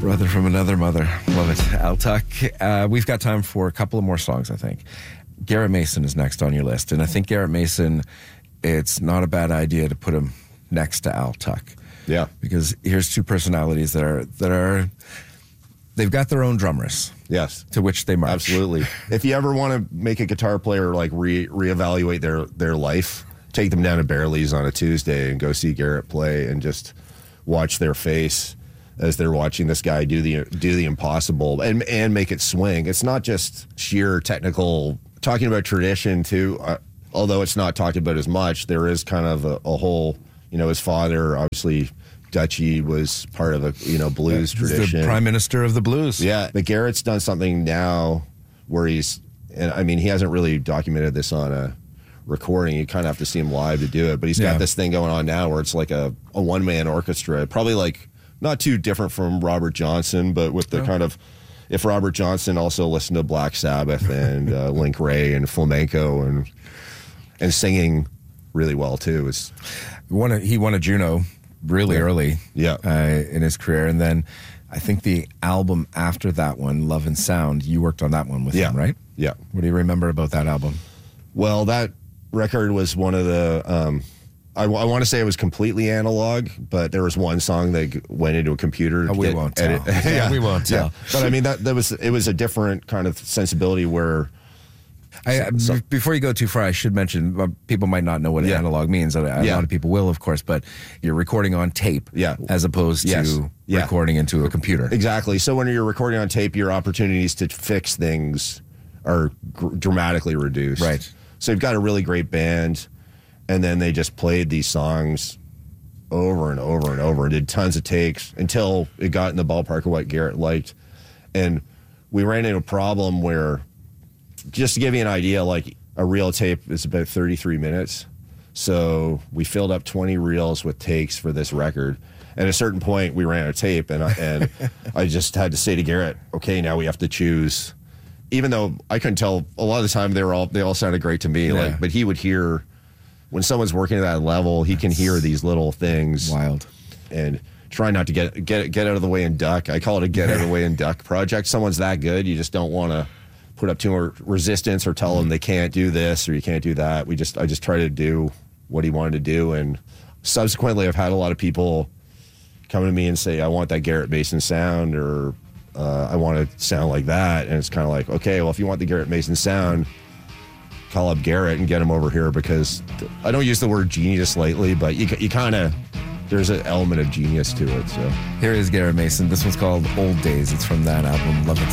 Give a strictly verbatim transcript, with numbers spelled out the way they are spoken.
Brother from another mother. Love it. Al Tuck. Uh, we've got time for a couple of more songs, I think. Garrett Mason is next on your list. And I think Garrett Mason, it's not a bad idea to put him next to Al Tuck. Yeah. Because here's two personalities that are, that are, they've got their own drummers. Yes. To which they march. Absolutely. If you ever want to make a guitar player like re reevaluate their, their life, take them down to Bearley's on a Tuesday and go see Garrett play and just watch their face as they're watching this guy do the do the impossible and and make it swing. It's not just sheer technical. Talking about tradition too, uh, although it's not talked about as much, there is kind of a, a whole, you know, his father, obviously, Dutchie was part of a, you know, blues yeah, tradition. The prime minister of the blues. Yeah, but Garrett's done something now where he's, and I mean, he hasn't really documented this on a recording. You kind of have to see him live to do it, but he's got yeah. this thing going on now where it's like a, a one-man orchestra, probably like not too different from Robert Johnson, but with the oh. kind of, if Robert Johnson also listened to Black Sabbath and uh, Link Wray and flamenco and and singing really well too. It's won a, he won a Juno really yeah. early yeah. Uh, in his career, and then I think the album after that one, Love and Sound, you worked on that one with yeah. him, right? Yeah. What do you remember about that album? Well, that record was one of the, um, I, I want to say it was completely analog, but there was one song that went into a computer. Oh, we get, won't tell. edit. yeah, yeah, we won't tell. Yeah. But I mean, that, that was, it was a different kind of sensibility where. I, so, before you go too far, I should mention, uh, people might not know what yeah. analog means. A, a yeah. lot of people will, of course, but you're recording on tape yeah. as opposed yes. to yeah. recording into a computer. Exactly. So when you're recording on tape, your opportunities to fix things are gr- dramatically reduced. Right. So you've got a really great band, and then they just played these songs over and over and over and did tons of takes until it got in the ballpark of what Garrett liked. And we ran into a problem where, just to give you an idea, like a reel tape is about thirty-three minutes. So we filled up twenty reels with takes for this record. At a certain point, we ran out of tape, and I, and I just had to say to Garrett, okay, now we have to choose. Even though I couldn't tell, a lot of the time they were all they all sounded great to me. Yeah. Like, but he would hear when someone's working at that level, he can hear these little things. Wild. And try not to get get get out of the way and duck. I call it a get out of the way and duck project. Someone's that good, you just don't want to put up too much resistance or tell them they can't do this or you can't do that. We just I just try to do what he wanted to do, and subsequently I've had a lot of people come to me and say, I want that Garrett Mason sound, or uh, I want to sound like that. And it's kind of like, okay, well, if you want the Garrett Mason sound, call up Garrett and get him over here, because I don't use the word genius lightly, but you, you kind of, there's an element of genius to it. So here is Garrett Mason. This one's called Old Days. It's from that album, Love It.